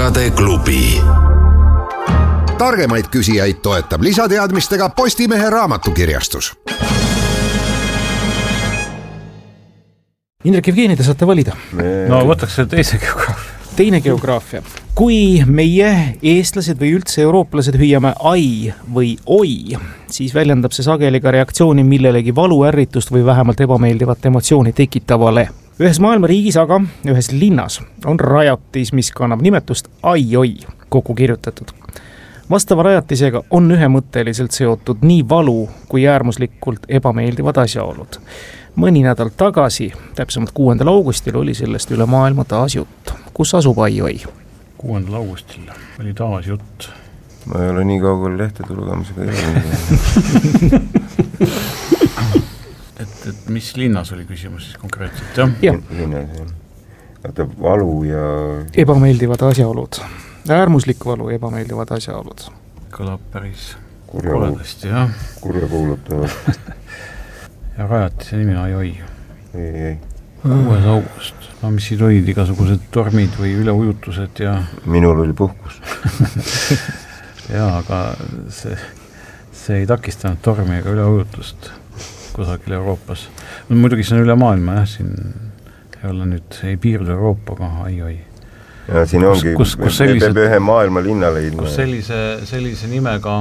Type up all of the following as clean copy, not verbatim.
Linnade klubi. Targemaid küsijaid toetab lisateadmistega Postimehe raamatukirjastus. Indrek Jevgeni, te saate valida. No võtaks see teine geograafia. Kui meie eestlased või üldse eurooplased hüüame ai või oi, siis väljendab see sageli ka reaktsiooni millelegi valuärritust või vähemalt ebameeldivat emotsiooni tekitavale. Ühes maailma riigis aga, ühes linnas on rajatis, mis kannab nimetust ai-oi kokku kirjutatud. Vastava rajatisega on ühemõtteliselt seotud nii valu kui äärmuslikult ebameeldivad asjaolud. Mõni nädal tagasi, täpsemalt 6. augustil, oli sellest üle maailma taas jutt. Kus asub ai-oi? 6. augustil oli taas jutt. Ma ei ole nii kaugel lehtede lugemisega jäänud. et mis linnas oli küsimus siis konkreetselt, jah? Linnas, jah. Vaata, valu ja... Ebameeldivad asjaolud. Äärmuslik valu, ebameeldivad asjaolud. Kõlab päris koledasti, jah. Kurja kuulutavad. Ja rajatise nimi ai-oi. Ei. 6. august. No mis siin olid igasugused tormid või üleujutused ja... Minul oli puhkus. Jaa, aga see ei takistanud tormi ega üleujutust kusagil Euroopas. Muidugi see on üle maailma, jah, siin ei piirdu Euroopaga, ai-oi. Ja siin ongi, me peab ühe maailma linna leidma. Kus sellise nimega,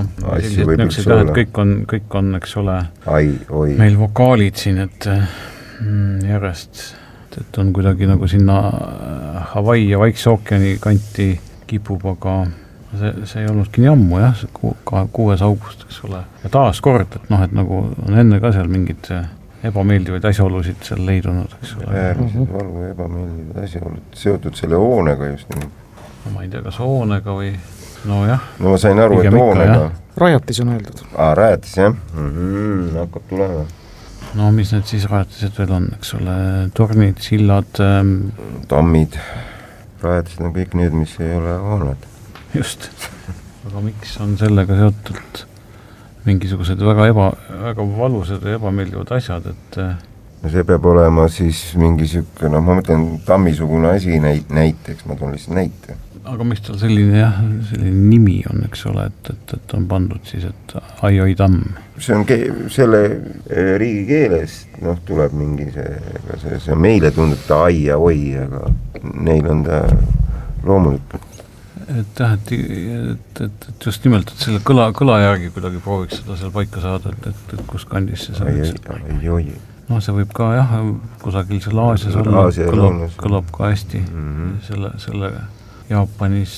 kõik on, eks ole, ai-oi. Meil vokaalid siin, et järjest, et on kuidagi nagu sinna Hawaii ja Vaikse ookeani kanti kipub, aga see ei olnudki nii ammu, jah, 6. august, eks ole. Ja taas kord, et et nagu on enne ka seal mingid ebameeldivaid asjaolusid seal leidunud, eks ole. Äärmiselt valu ja ebameeldivaid asjaolud seotud selle hoonega just nii. No ma ei tea, kas hoonega või... No jah. No ma sain aru, et hoonega... Rajatis on öeldud. Rajatis, jah. Hakkab tulema. No mis need siis rajatised veel on, eks ole? Tornid, sillad... Tammid. Rajatised on kõik need, mis ei ole hooned. Just. Aga miks on sellega seotud... mingisugused väga valusad ja ebameeldivad asjad, et... No see peab olema siis mingisugune, ma mõtlen tammisugune asi näiteks, ma toon lihtsalt näite. Aga mis tal selline nimi on, eks ole, et on pandud siis, et ai-oi tamm? See on selle riigi keeles, tuleb mingi see meile tundub ta ai ja oi, aga neil on ta loomulikult. Et just nimelt, et selle kõla järgi kuidagi prooviks seda seal paika saada, et kus kandis see ai-oi. No see võib ka, jah, kusagil seal Aasias olla, kõlab ka hästi. Selle Jaapanis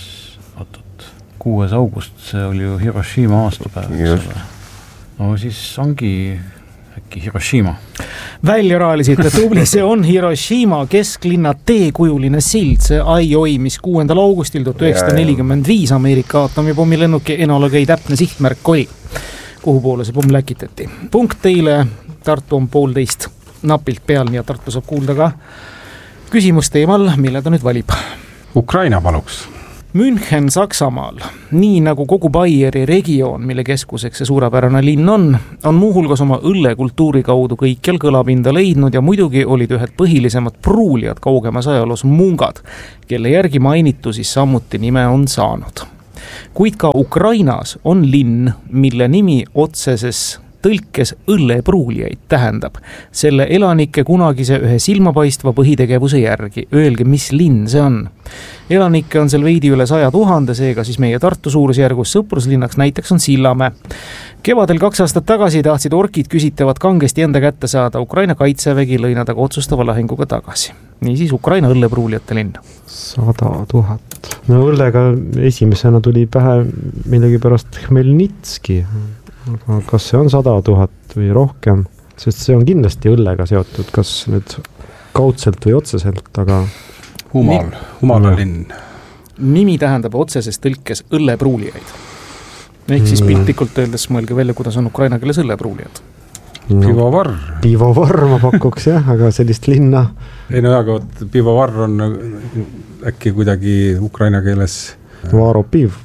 6. august, see oli ju Hiroshima aastapäev. No siis ongi äkki Hiroshima. Välja raalisite, tubli, see on Hiroshima kesklinna teekujuline sild, see ai-oi, mis 6. augustil 1945 Ameerika aatomipommilennuki Enola Gay täpne sihtmärk oli, kuhu poole see pomm läkitati. Punkt teile, Tartu on 12 napilt peal ja Tartu saab kuulda ka küsimus teemal, mille ta nüüd valib. Ukraina paluks. München Saksamaal, nii nagu kogu Baieri regioon, mille keskuseks see suurepärane linn on muuhulgas oma õllekultuuri kaudu kõikjal kõlapinda leidnud ja muidugi olid ühed põhilisemad pruulijad kaugemas ajaloos mungad, kelle järgi mainitu siis samuti nime on saanud. Kuid ka Ukrainas on linn, mille nimi otseses tõlkes õllepruulijaid tähendab. Selle elanike kunagise ühe silmapaistva põhitegevuse järgi. Öelge, mis linn see on. Elanikke on seal veidi üle 100 000, seega siis meie Tartu suurusjärgus sõpruslinnaks näiteks on Sillamäe. Kevadel 2 aastat tagasi tahtsid orkid küsitavad kangesti enda kätte saada. Ukraina kaitsevägi lõi nad aga otsustava lahinguga tagasi. Niisiis Ukraina õllepruulijate linn. 100 000. No õllega esimesena tuli pähe millegi pärast Khmelnitski. Aga kas see on 100 000 või rohkem? Sest see on kindlasti õllega seotud, kas nüüd kaudselt või otseselt, aga... Humala linn. Nimi tähendab otseses tõlkes õllepruulijaid. Ehk siis piltlikult öeldes mõelge välja, kuidas on ukraina keeles õllepruulijad. Pivovar ma pakuks, jah, aga sellist linna... Ei no aga pivovar on äkki kuidagi ukraina keeles... Varopiv.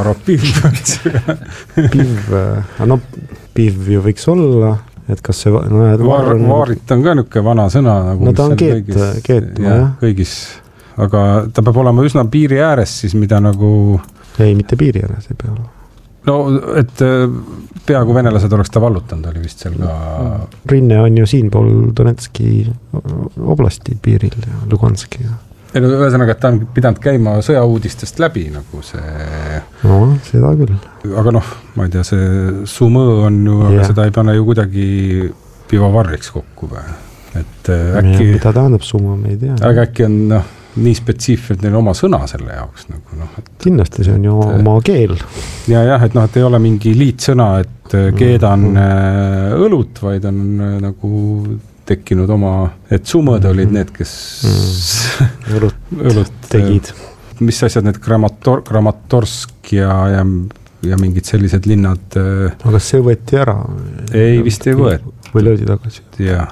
Piv ju võiks olla, et kas see... Vaarit on ka niisugune vana sõna. Nagu no ta on keet, jah. Kõigis aga ta peab olema üsna piiri ääres siis, mida nagu... Ei, mitte piiri ääres ei pea olema. No, et peaaegu venelased oleks ta vallutanud, oli vist seal ka... Rinne on ju siinpool Donetski oblasti piiril ja Luganski ja... Ei, no, ühesõnaga, et ta on pidanud käima sõjauudistest läbi nagu see... No, seda küll. Aga noh, ma ei tea, see Sumõ on ju, aga seda ei pane ju kuidagi pivovarriks kokku või? Et äkki... Mida tähendab Sumõ, me ei tea. Aga äkki on nii spetsiifilt neil oma sõna selle jaoks nagu noh, et... Kindlasti see on ju oma keel. Ja, et noh, et ei ole mingi liitsõna, et keedan õlut, vaid on nagu... tekkinud oma, et Sumõd olid need, kes õlut tegid. Mis asjad need Kramatorsk ja mingid sellised linnad? Aga see võeti ära? Ei, vist ei võet. Või löödi tagasi? Jah.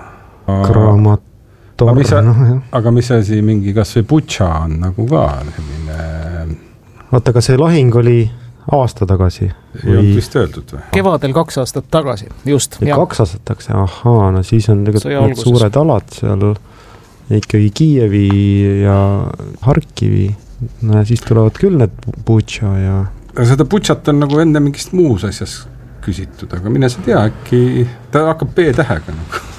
Kramatorsk. Aga mis asi, mingi kas või Butša on nagu ka selline... Vaata, aga see lahing oli... aasta tagasi. Ei olnud vist öeldud või? Kevadel 2 aastat tagasi, just. 2 aastat tagasi, ahaa, no siis on tegelikult suured alad seal ikkagi Kiievi ja Harkivi. No ja siis tulevad küll need Butša ja... Aga seda Butšat on nagu enne mingist muus asjas küsitud, aga mine sa tea, äkki ta hakkab B-tähega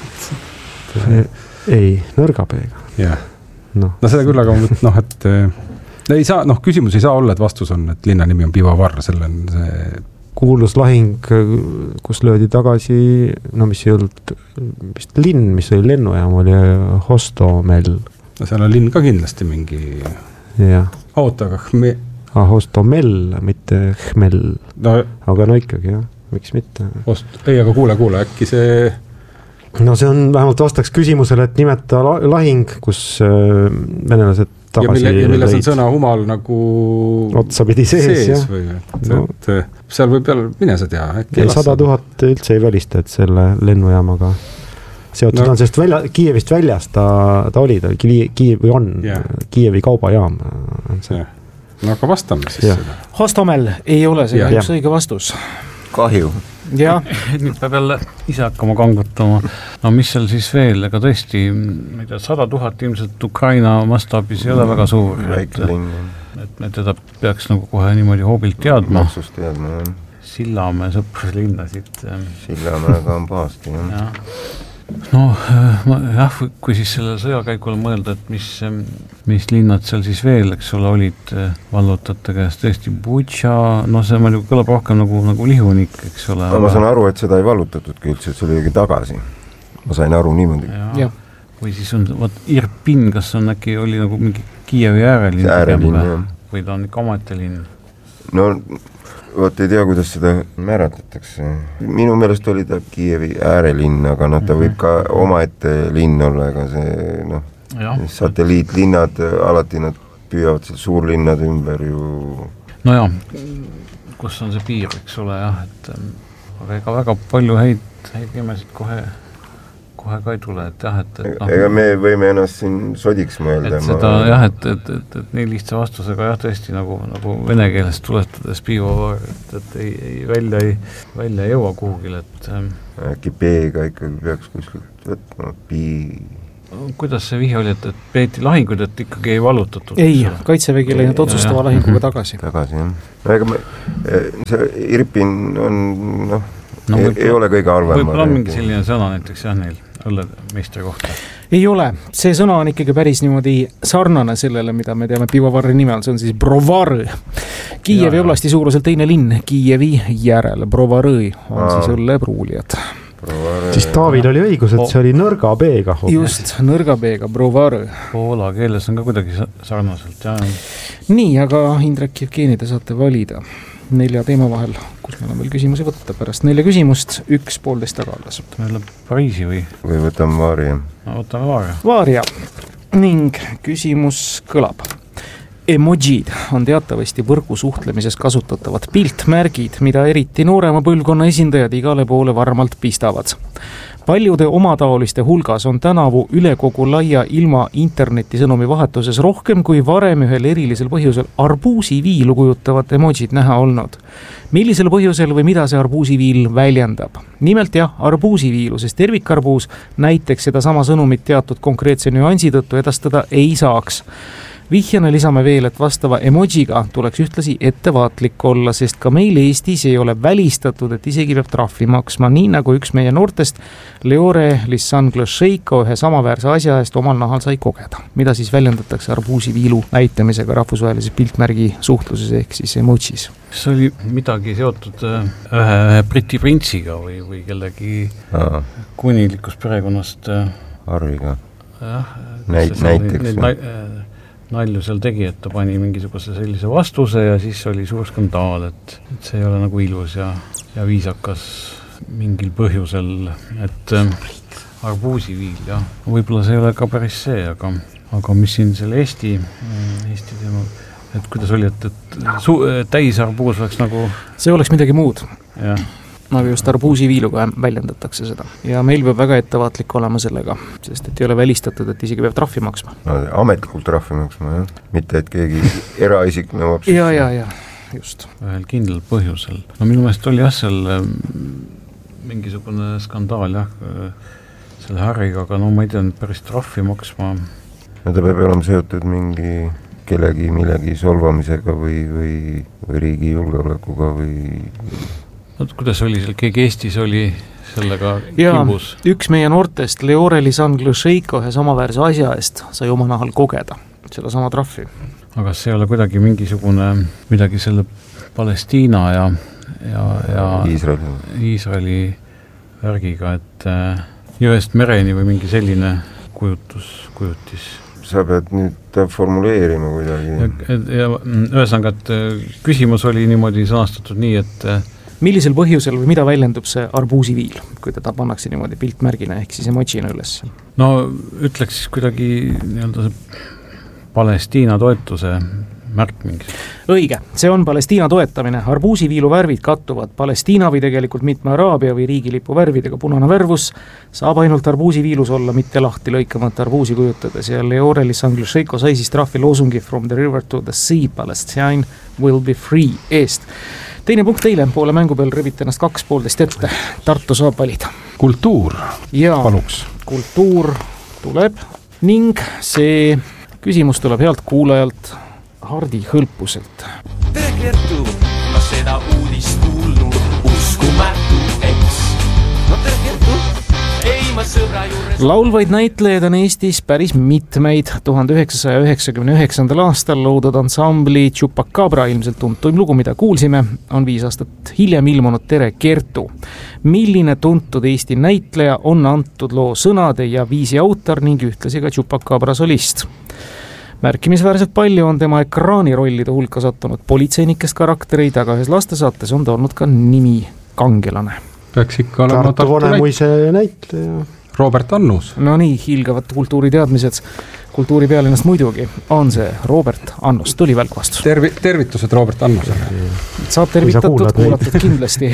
nagu. Ei, nõrga B-ga. Jah. No seda küll, aga noh, et... Ei saa, noh, küsimus ei saa olla, et vastus on, et linna nimi on Pivovarr, selle on see... Kuulus lahing, kus löödi tagasi, no mis ei olnud vist linn, mis oli lennujaam, oli Hostomel. No seal on linn ka kindlasti mingi... Jah. Oota, aga... Hostomel, mitte Hmel. No... Aga no ikkagi, jah, miks mitte? Ei, aga kuule, äkki see... No see on vähemalt vastaks küsimusele, et nimeta lahing, kus venelased tagasi ja milles on sõna humal nagu otsapidi sees või, et seal võib jälle, mine sa tea 100 000 üldse ei välista, et selle lennujaamaga seotud on, sest Kiievist väljas ta oli Kiievi on Kiievi kaubajaam on see. No aga vastame siis seda. Hostomel ei ole see üks õige vastus. Kahju. Ja. Nüüd peab jälle ise hakkama kangutama. No mis seal siis veel, ega tõesti 100 000 ilmselt Ukraina mastaabis ei ole väga suur. Et me teda peaks nagu kohe niimoodi hoobilt teadma. Maksust teadma, jah. Sillamäe sõpruslinnasid. Sillamäega on pahasti, jah. No jah, kui siis selle sõjakäigule mõelda, et mis linnad seal siis veel, eks ole, olid vallutajate käest, tõesti Butša, no see meil kõlab rohkem nagu lihunik, eks ole. Ma saan aru, et seda ei vallutatudki üldse, et see oli õige tagasi. Ma sain aru niimoodi. Ja. Või siis on, Irpin, kas on äkki oli nagu mingi Kiievi äärelinn? Äärelinn, jah. Või ta on ikka omete linn? No... Vaat ei tea, kuidas seda määratletakse. Minu meelest oli ta Kiievi äärelinn, aga ta võib ka omaette linn olla, ega see satelliitlinnad, alati nad püüavad seal suurlinnad ümber ju... No jah, kus on see piir, eks ole, jah, et aga ega väga palju häid nimesid kohe ka ei tule, et jah, et ega me võime ennast siin sodiks mõelda. Et seda jah, et nii lihtsa vastusega jah, tõesti nagu vene keelest tuletades Pivovarr, et ei välja ei jõua kuhugil, et... Äkki B-ga ikkagi peaks kuskilt võtma, Kuidas see vihe oli, et peeti lahingud, et ikkagi ei vallutatud? Ei, Kaitsevägi läinud otsustava lahinguga tagasi. Tagasi, jah. Ega see Irpin on, ei ole kõige arvem. Võib-olla on mingi selline sõna näiteks jah neil õllemeistri kohta? Ei ole, see sõna on ikkagi päris niimoodi sarnane sellele, mida me teame Pivovarri nimel, see on siis Brovarõ. Kiievi oblasti suuruselt teine linn, Kiievi järel Brovarõ on siis õllepruulijad. Siis Taavil oli õigus, et see oli nõrga B-ga. Just, nõrga B-ga, Brovarõ. Poola keeles on ka kuidagi sarnaselt, jah. Nii, aga Indrek Jevgeni te saate valida 4 teema vahel, kus meil on veel küsimusi võtta pärast 4 küsimust, 1,5 taga alles. Meil on Pariisi või võtame Vaaria? No võtame Vaaria. Vaaria. Ning küsimus kõlab. Emojid on teatavasti võrgusuhtlemises kasutatavad piltmärgid, mida eriti noorema põlvkonna esindajad igale poole varmalt pistavad. Paljude omataoliste hulgas on tänavu üle kogu laia ilma internetisõnumi vahetuses rohkem kui varem ühel erilisel põhjusel arbuusiviilu kujutavat emojid näha olnud. Millisel põhjusel või mida see arbuusiviil väljendab? Nimelt jah, arbuusiviilu, sest tervikarbuus näiteks seda sama sõnumit teatud konkreetse nüansi tõttu edastada ei saaks. Vihjana lisame veel, et vastava emojiga tuleks ühtlasi ettevaatlik olla, sest ka meil Eestis ei ole välistatud, et isegi peab trahvi maksma, nii nagu üks meie noortest Leore Lissanglošeiko ühe samaväärse asja eest omal nahal sai kogeda, mida siis väljendatakse arbuusiviilu näitamisega rahvusvahelises piltmärgi suhtluses ehk siis emojis. See oli midagi seotud ühe Briti printsiga või kellegi kuninglikust perekonnast Harriga. Näiteks. Nalju seal tegi, et ta pani mingisuguse sellise vastuse ja siis oli suur skandaal, et see ei ole nagu ilus ja viisakas mingil põhjusel, et arbuusiviil, jah. Võib-olla see ei ole ka päris see, aga mis siin selle Eesti teema, et kuidas oli, et täisarbuus oleks nagu... See oleks midagi muud. Jah. Nagu just arbuusiviiluga väljendatakse seda. Ja meil peab väga ettevaatlik olema sellega, sest et ei ole välistatud, et isegi peab trahvi maksma. No, ametlikult trahvi maksma, jah. Mitte, et keegi eraisik nõuab. Ja, just. Ühel kindlal põhjusel. No minu meelest oli jah seal mingisugune skandaal, jah, selle Harriga, aga no ma ei tea, päris trahvi maksma. No ta peab olema seotud mingi kellegi millegi solvamisega või riigi julgeolekuga või... No, kuidas oli seal, keegi Eestis oli sellega kimbus? Üks meie noortest Leore Lissanglošeiko ühe samaväärse asja eest sai oma nahal kogeda selle sama trahvi. Aga see ei ole kuidagi mingisugune midagi selle Palestiina ja Iisraeli värgiga, et jõest mereni või mingi selline kujutis. Sa pead nüüd formuleerima kuidagi. Ja ühesõnaga, et küsimus oli niimoodi sõnastatud nii, et millisel põhjusel või mida väljendub see arbuusiviil, kui teda pannakse niimoodi piltmärgina ehk siis emojina üles? No ütleks siis kuidagi nii-öelda Palestiina toetuse märk mingis. Õige, see on Palestiina toetamine. Arbuusiviilu värvid kattuvad Palestiina või tegelikult mitme Araabia või riigilipu värvidega. Punane värvus saab ainult arbuusiviilus olla, mitte lahti lõikamata arbuusi kujutades. Ja Leore Lissanglošeiko sai siis trahvi loosungi From the river to the sea, Palestine will be free eest. Teine punkt teile, poole mängu peal revite ennast 2,5 ette. Tartu saab valida. Kultuur, paluks. Kultuur tuleb ning see küsimus tuleb healt kuulajalt Hardi Hõlpuselt. Tere Kertu, ma seda uudist kuulnud, uskumatu eks. No tere Kertu, ei ma sõbra juures... Laulvaid näitlejaid on Eestis päris mitmeid. 1999. aastal loodud ansambli Chupacabra, ilmselt tuntuim lugu, mida kuulsime, on 5 aastat hiljem ilmunud Tere Kertu. Milline tuntud Eesti näitleja on antud loo sõnade ja viisi autor ning ühtlasi ka Chupacabra solist? Märkimisväärselt palju on tema ekraanirollide hulka sattunud politseinikest karaktereid, aga ühes lastesaates on ta olnud ka nimi kangelane. Peaks ikka olema Tartu Vanemuise näitleja. Robert Annus. No nii, hiilgavad kultuuriteadmised. Kultuuri pealinnast muidugi on see Robert Annus. Tuli välk vastus. Tervitused Robert Annusele. Saab kuulatud kindlasti.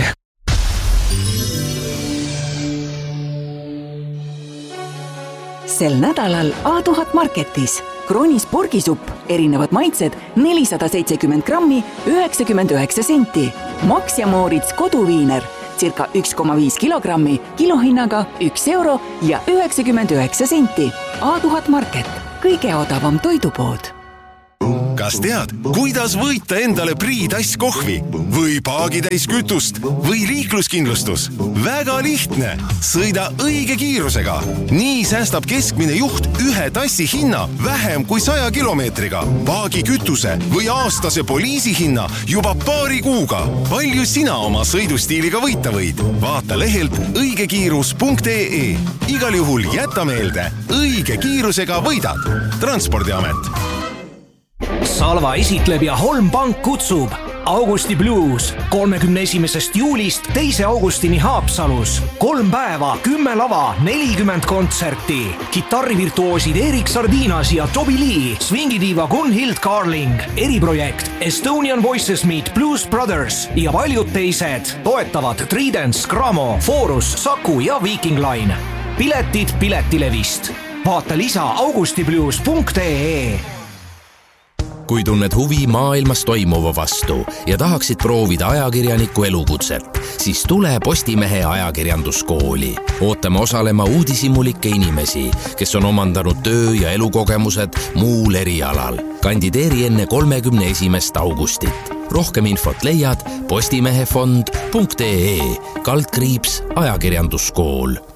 Sel nädalal A1000 Marketis Kroonis porgisupp, erinevad maitsed, 470 grammi, 99 senti. Max ja Moritz koduviiner, circa 1,5 kilogrammi, kilohinnaga 1 euro ja 99 senti. A1000 Market, kõige odavam toidupood. Kas tead, kuidas võita endale Priidass kohvi või paagitäis kütust või liikluskindlustus? Väga lihtne! Sõida õige kiirusega. Nii säästab keskmine juht 1 tassi hinna vähem kui 100 kilomeetriga. Paagi kütuse või aastase poliisi hinna juba paari kuuga. Palju sina oma sõidustiiliga võita võid? Vaata lehelt õigekiirus.ee. Igal juhul jäta meelde, õige kiirusega võidad. Transpordiamet. Salva esitleb ja Holmbank kutsub Augusti Blues 31. juulist 2. augustini Haapsalus. 3 päeva, 10 lava, 40 kontserti. Kitarrivirtuoosid Erik Sardinas ja Toby Lee, swingidiiva Gunhild Carling, eriprojekt Estonian Voices Meet Blues Brothers ja paljud teised toetavad Tridents, Gramo, Forus, Saku ja Viking Line. Piletid Piletilevist. Vaata lisa augustiblues.ee. Kui tunned huvi maailmas toimuva vastu ja tahaksid proovida ajakirjaniku elukutset, siis tule Postimehe ajakirjanduskooli. Ootame osalema uudishimulikke inimesi, kes on omandanud töö- ja elukogemused muul erialal. Kandideeri enne 31. augustit. Rohkem infot leiad postimehefond.ee /ajakirjanduskool.